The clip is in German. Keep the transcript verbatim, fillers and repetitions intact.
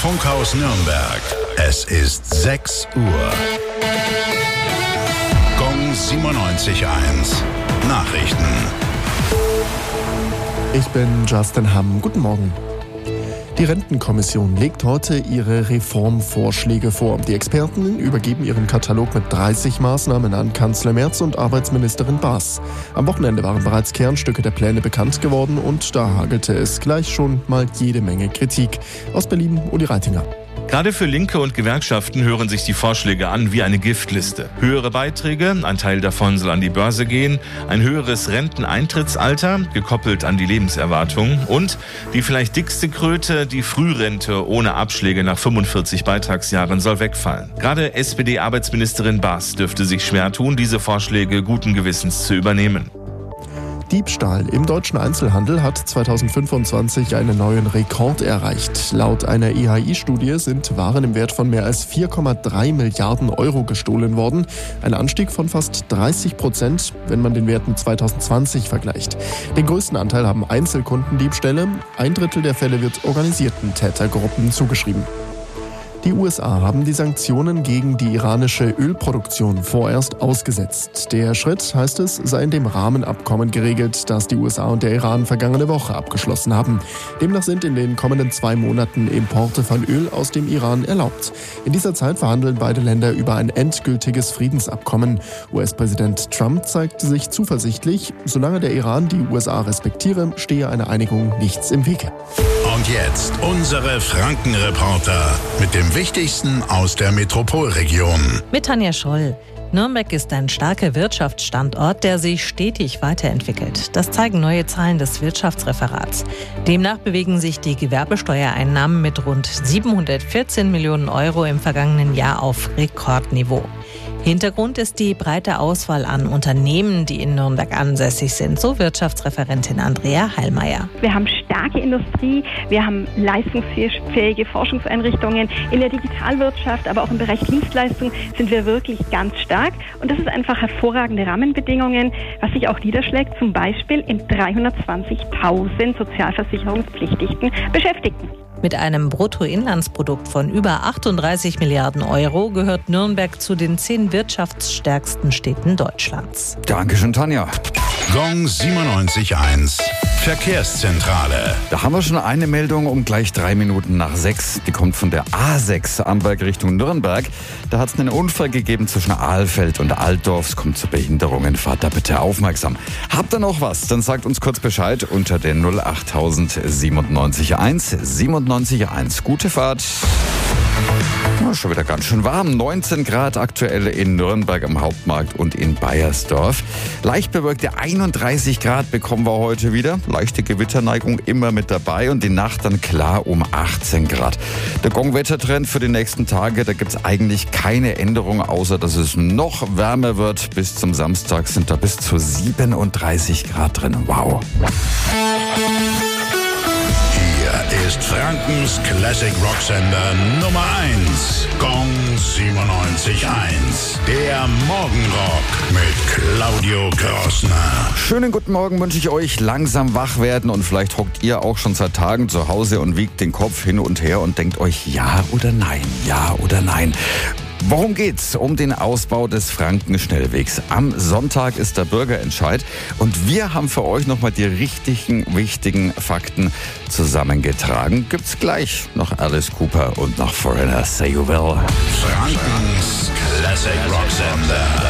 Funkhaus Nürnberg. Es ist sechs Uhr. Gong siebenundneunzig Komma eins. Nachrichten. Ich bin Justin Hamm. Guten Morgen. Die Rentenkommission legt heute ihre Reformvorschläge vor. Die Experten übergeben ihren Katalog mit dreißig Maßnahmen an Kanzler Merz und Arbeitsministerin Baas. Am Wochenende waren bereits Kernstücke der Pläne bekannt geworden und da hagelte es gleich schon mal jede Menge Kritik. Aus Berlin, Uli Reitinger. Gerade für Linke und Gewerkschaften hören sich die Vorschläge an wie eine Giftliste. Höhere Beiträge, ein Teil davon soll an die Börse gehen, ein höheres Renteneintrittsalter, gekoppelt an die Lebenserwartung und die vielleicht dickste Kröte, die Frührente ohne Abschläge nach fünfundvierzig Beitragsjahren soll wegfallen. Gerade S P D-Arbeitsministerin Baas dürfte sich schwer tun, diese Vorschläge guten Gewissens zu übernehmen. Diebstahl im deutschen Einzelhandel hat zweitausendfünfundzwanzig einen neuen Rekord erreicht. Laut einer I H I-Studie sind Waren im Wert von mehr als vier Komma drei Milliarden Euro gestohlen worden. Ein Anstieg von fast dreißig Prozent, wenn man den Wert mit zweitausendzwanzig vergleicht. Den größten Anteil haben Einzelkundendiebstähle. Ein Drittel der Fälle wird organisierten Tätergruppen zugeschrieben. Die U S A haben die Sanktionen gegen die iranische Ölproduktion vorerst ausgesetzt. Der Schritt, heißt es, sei in dem Rahmenabkommen geregelt, das die U S A und der Iran vergangene Woche abgeschlossen haben. Demnach sind in den kommenden zwei Monaten Importe von Öl aus dem Iran erlaubt. In dieser Zeit verhandeln beide Länder über ein endgültiges Friedensabkommen. U S-Präsident Trump zeigte sich zuversichtlich, solange der Iran die U S A respektiere, stehe eine Einigung nichts im Wege. Und jetzt unsere Frankenreporter mit dem Wichtigsten aus der Metropolregion. Mit Tanja Scholl. Nürnberg ist ein starker Wirtschaftsstandort, der sich stetig weiterentwickelt. Das zeigen neue Zahlen des Wirtschaftsreferats. Demnach bewegen sich die Gewerbesteuereinnahmen mit rund siebenhundertvierzehn Millionen Euro im vergangenen Jahr auf Rekordniveau. Hintergrund ist die breite Auswahl an Unternehmen, die in Nürnberg ansässig sind, so Wirtschaftsreferentin Andrea Heilmeier. Wir haben starke Industrie, wir haben leistungsfähige Forschungseinrichtungen. In der Digitalwirtschaft, aber auch im Bereich Dienstleistung sind wir wirklich ganz stark. Und das ist einfach hervorragende Rahmenbedingungen, was sich auch niederschlägt, zum Beispiel in dreihundertzwanzigtausend sozialversicherungspflichtigen Beschäftigten. Mit einem Bruttoinlandsprodukt von über achtunddreißig Milliarden Euro gehört Nürnberg zu den zehn wirtschaftsstärksten Städten Deutschlands. Dankeschön, Tanja. Gong siebenundneunzig Komma eins. Verkehrszentrale. Da haben wir schon eine Meldung um gleich drei Minuten nach sechs. Die kommt von der A sechs Amberg Richtung Nürnberg. Da hat es einen Unfall gegeben zwischen Ahlfeld und Altdorf. Es kommt zu Behinderungen. Fahrt da bitte aufmerksam. Habt ihr noch was? Dann sagt uns kurz Bescheid unter den null acht siebenundneunzig Komma eins siebenundneunzig Komma eins. Gute Fahrt. Ja, schon wieder ganz schön warm. neunzehn Grad aktuell in Nürnberg am Hauptmarkt und in Baiersdorf. Leicht bewölkte einunddreißig Grad bekommen wir heute wieder. Leichte Gewitterneigung immer mit dabei und die Nacht dann klar um achtzehn Grad. Der Gong-Wettertrend für die nächsten Tage, da gibt es eigentlich keine Änderung, außer dass es noch wärmer wird. Bis zum Samstag sind da bis zu siebenunddreißig Grad drin. Wow. Hier ist Frankens Classic Rocksender Nummer eins. Gong siebenundneunzig Komma eins. Der Morgenrock mit Claudio Krossner. Schönen guten Morgen wünsche ich euch. Langsam wach werden und vielleicht hockt ihr auch schon seit Tagen zu Hause und wiegt den Kopf hin und her und denkt euch ja oder nein, ja oder nein. Worum geht's? Um den Ausbau des Frankenschnellwegs. Am Sonntag ist der Bürgerentscheid und wir haben für euch nochmal die richtigen, wichtigen Fakten zusammengetragen. Gibt's gleich nach Alice Cooper und nach Foreigner Say You Will. Frankens